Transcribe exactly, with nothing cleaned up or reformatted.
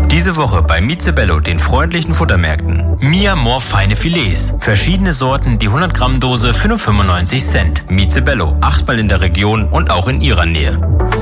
Diese Woche bei Mizebello, den freundlichen Futtermärkten. Mia More feine Filets. Verschiedene Sorten, die hundert Gramm Dose für nur fünfundneunzig Cent. Mizebello, achtmal in der Region und auch in Ihrer Nähe.